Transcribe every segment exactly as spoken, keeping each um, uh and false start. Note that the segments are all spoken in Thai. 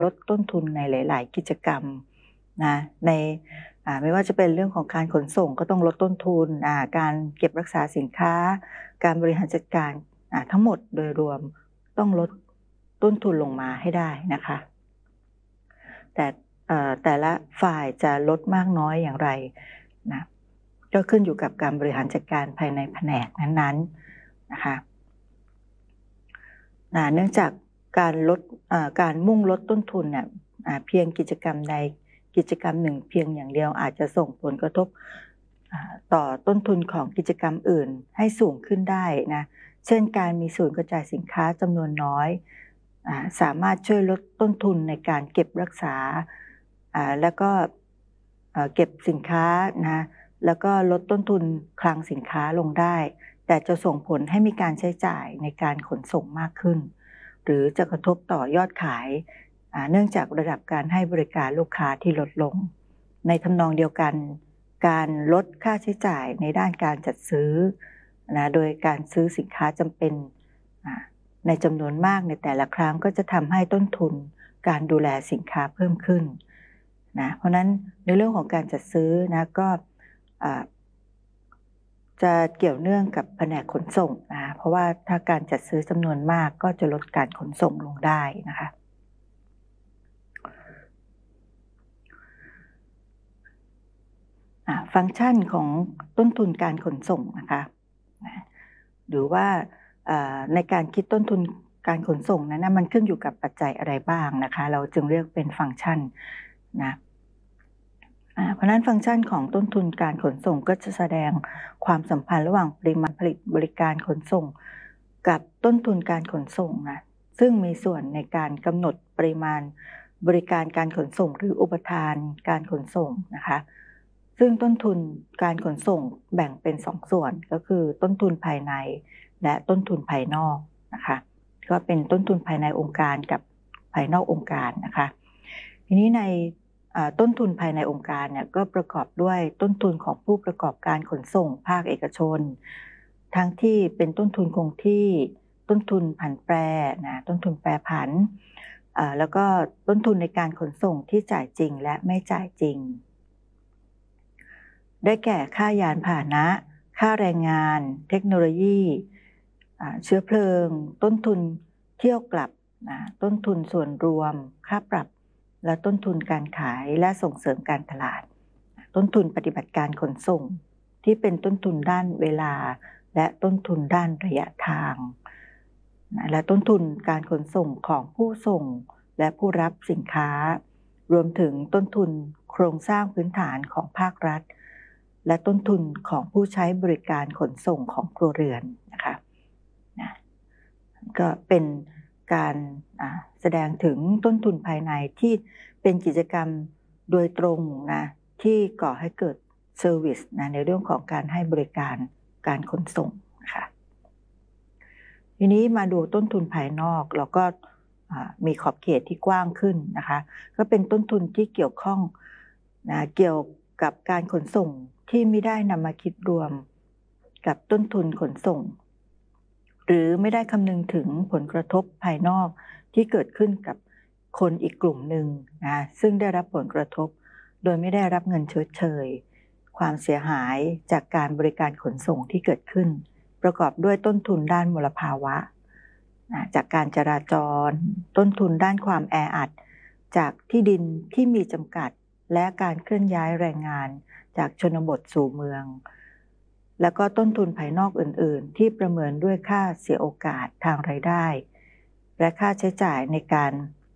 ลดต้นทุนในหลาย ๆ กิจกรรมนะในอ่าไม่ว่าจะเป็นเรื่องของการขนส่งก็ต้องลดต้นทุนอ่าการเก็บรักษาสินค้า การบริหารจัดการอ่าทั้งหมดโดยรวมต้องลดต้นทุนลงมาให้ได้นะคะแต่เอ่อแต่ละฝ่ายจะลดมากน้อยอย่างไรนะก็ขึ้นอยู่กับการบริหารจัดการภายในแผนกนั้นๆนะคะอ่าเนื่องจากการลดอ่าการมุ่งลดต้นทุนเนี่ยอ่าเพียงกิจกรรมใดกิจกรรมหนึ่งเพียงอย่างเดียวอาจจะส่งผลกระทบอ่าต่อต้นทุนของกิจกรรมอื่นให้สูงขึ้นได้นะเช่นการมีศูนย์กระจายสินค้าจำนวนน้อยอ่าสามารถช่วยลดต้นทุนในการเก็บรักษาอ่าแล้วก็เอ่อเก็บสินค้านะแล้วก็ลดต้นทุนคลังสินค้าลงได้แต่จะส่งผลให้มีการใช้จ่ายในการขนส่งมากขึ้นหรือจะกระทบต่อยอดขายอ่าเนื่องจากระดับการให้บริการลูกค้าที่ลดลงในทำนองเดียวกันการลดค่าใช้จ่ายในด้านการจัดซื้อนะโดยการซื้อสินค้าจำเป็นอ่าในจำนวนมากในแต่ละครั้งก็จะทำให้ต้นทุนการดูแลสินค้าเพิ่มขึ้นนะเพราะฉะนั้นในเรื่องของการจัดซื้อนะก็อ่าจะเกี่ยวเนื่องกับแผนกขนส่งนะคะเพราะว่าถ้าการจัดซื้อจำนวนมากก็จะลดการขนส่งลงได้นะคะอ่าฟังก์ชันของต้นทุนการขนส่งนะคะนะหรือว่าอ่าในการคิดต้นทุนการขนส่งนั้นนะมันขึ้นอยู่กับปัจจัยอะไรบ้างนะคะเราจึงเรียกเป็นฟังก์ชันนะอ่าเพราะฉะนั้นฟังก์ชันของต้นทุนการขนส่งก็จะแสดงความสัมพันธ์ระหว่างปริมาณผลิตบริการขนส่งกับต้นทุนการขนส่งนะซึ่งมีส่วนในการกำหนดปริมาณบริการการขนส่งหรืออุปทานการขนส่งนะคะซึ่งต้นทุนการขนส่งแบ่งเป็นสองส่วนก็คือต้นทุนภายในและต้นทุนภายนอกนะคะก็เป็นต้นทุนภายในองค์การกับภายนอกองค์การนะคะทีนี้ในอ่าต้นทุนภายในองค์การเนี่ยก็ประกอบด้วยต้นทุนของผู้ประกอบการขนส่งภาคเอกชนทั้งที่เป็นต้นทุนคงที่ต้นทุนผันแปรนะต้นทุนแปรผันอ่าแล้วก็ต้นทุนในการขนส่งที่จ่ายจริงและไม่จ่ายจริงได้แก่ค่ายานพาหนะค่าแรงงานเทคโนโลยีอ่าเชื้อเพลิงต้นทุนเที่ยวกลับนะต้นทุนส่วนรวมค่าปรับและต้นทุนการขายและส่งเสริมการตลาดต้นทุนปฏิบัติการขนส่งที่เป็นต้นทุนด้านเวลาและต้นทุนด้านระยะทางนะและต้นทุนการขนส่งของผู้ส่งและผู้รับสินค้ารวมถึงต้นทุนโครงสร้างพื้นฐานของภาครัฐและต้นทุนของผู้ใช้บริการขนส่งของครัวเรือนนะคะนะก็เป็นการแสดงถึงต้นทุนภายในที่เป็นกิจกรรมโดยตรงนะที่ก่อให้เกิดเซอร์วิสนะในเรื่องของการให้บริการการขนส่งนะคะทีนี้มาดูต้นทุนภายนอกเราก็มีขอบเขตที่กว้างขึ้นนะคะก็เป็นต้นทุนที่เกี่ยวข้องนะเกี่ยวกับการขนส่งที่ไม่ได้นำมาคิดรวมกับต้นทุนขนส่งหรือไม่ได้คำนึงถึงผลกระทบภายนอกที่เกิดขึ้นกับคนอีกกลุ่มหนึ่งนะซึ่งได้รับผลกระทบโดยไม่ได้รับเงินชดเชยความเสียหายจากการบริการขนส่งที่เกิดขึ้นประกอบด้วยต้นทุนด้านมลภาวะนะจากการจราจรต้นทุนด้านความแออัดจากที่ดินที่มีจำกัดและการเคลื่อนย้ายแรงงานจากชนบทสู่เมืองแล้วก็ต้นทุนภายนอกอื่นๆที่ประเมินด้วยค่าเสียโอกาสทางรายได้และค่าใช้จ่ายในการ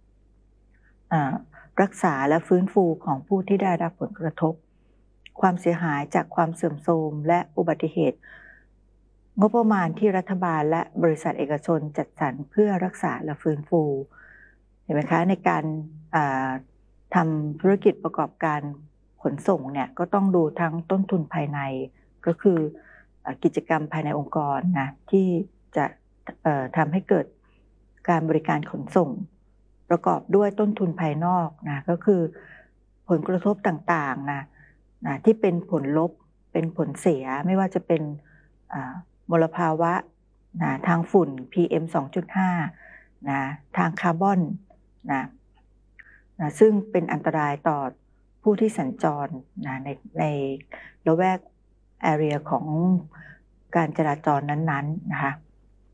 รักษาและฟื้นฟูของผู้ที่ได้รับผลกระทบความเสียหายจากความเสื่อมโทรมและอุบัติเหตุงบประมาณที่รัฐบาลและบริษัทเอกชนจัดสรรเพื่อรักษาและฟื้นฟูเห็นไหมคะในการทำธุรกิจประกอบการขนส่งเนี่ยก็ต้องดูทั้งต้นทุนภายในก็คือกิจกรรมภายในองค์กรนะที่จะทำให้เกิดการบริการขนส่งประกอบด้วยต้นทุนภายนอกนะก็คือผลกระทบต่างๆนะนะที่เป็นผลลบเป็นผลเสียไม่ว่าจะเป็นมลภาวะนะทางฝุ่น พี เอ็ม สองจุดห้า นะทางคาร์บอนนะนะซึ่งเป็นอันตรายต่อผู้ที่สัญจรนะในในละแวก area ของการจราจรนั้นๆนะคะ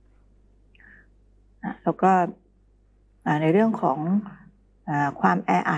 แล้วก็ในเรื่องของความแออัด